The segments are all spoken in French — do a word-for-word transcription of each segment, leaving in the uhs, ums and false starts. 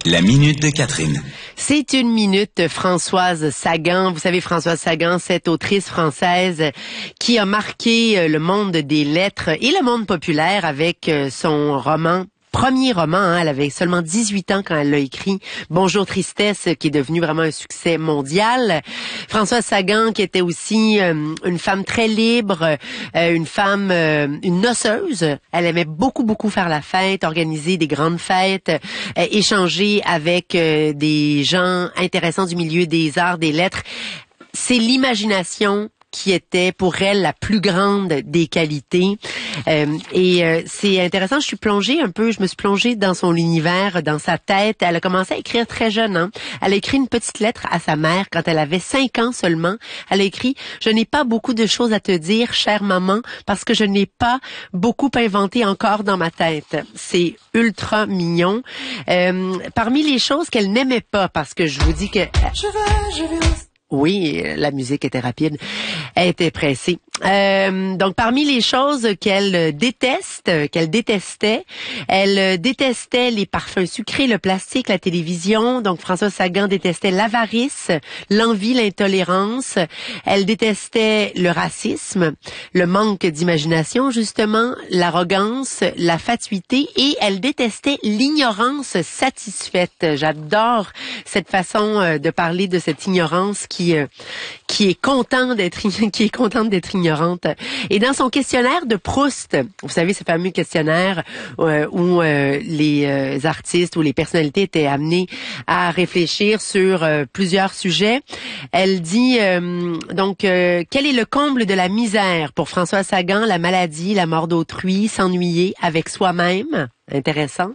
La minute de Catherine. C'est une minute Françoise Sagan. Vous savez, Françoise Sagan, cette autrice française qui a marqué le monde des lettres et le monde populaire avec son roman Premier roman, hein, elle avait seulement dix-huit ans quand elle l'a écrit, Bonjour Tristesse, qui est devenu vraiment un succès mondial. Françoise Sagan, qui était aussi euh, une femme très libre, euh, une femme, euh, une noceuse. Elle aimait beaucoup, beaucoup faire la fête, organiser des grandes fêtes, euh, échanger avec euh, des gens intéressants du milieu des arts, des lettres. C'est l'imagination qui était pour elle la plus grande des qualités. Euh, et euh, c'est intéressant, je suis plongée un peu, je me suis plongée dans son univers, dans sa tête. Elle a commencé à écrire très jeune. Hein? Elle a écrit une petite lettre à sa mère quand elle avait cinq ans seulement. Elle a écrit « Je n'ai pas beaucoup de choses à te dire, chère maman, parce que je n'ai pas beaucoup inventé encore dans ma tête. » C'est ultra mignon. Euh, parmi les choses qu'elle n'aimait pas, parce que je vous dis que... Je vais, je vais... Oui, la musique était rapide. Elle était pressée. Euh, donc, parmi les choses qu'elle déteste, qu'elle détestait, elle détestait les parfums sucrés, le plastique, la télévision. Donc, Françoise Sagan détestait l'avarice, l'envie, l'intolérance. Elle détestait le racisme, le manque d'imagination, justement, l'arrogance, la fatuité, et elle détestait l'ignorance satisfaite. J'adore cette façon de parler de cette ignorance qui qui est content d'être qui est contente d'être ignorante. Et dans son questionnaire de Proust, vous savez, ce fameux questionnaire euh, où euh, les euh, artistes ou les personnalités étaient amenés à réfléchir sur euh, plusieurs sujets, elle dit euh, donc euh, quel est le comble de la misère pour Françoise Sagan? La maladie, la mort d'autrui, s'ennuyer avec soi-même. Intéressant.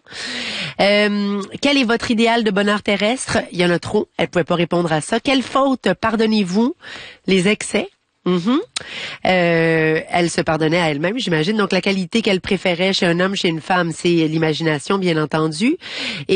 Euh, quel est votre idéal de bonheur terrestre? Il y en a trop. Elle pouvait pas répondre à ça. Quelle faute pardonnez-vous? Les excès. Mm-hmm. Euh, elle se pardonnait à elle-même, j'imagine. Donc, la qualité qu'elle préférait chez un homme, chez une femme, c'est l'imagination, bien entendu. Et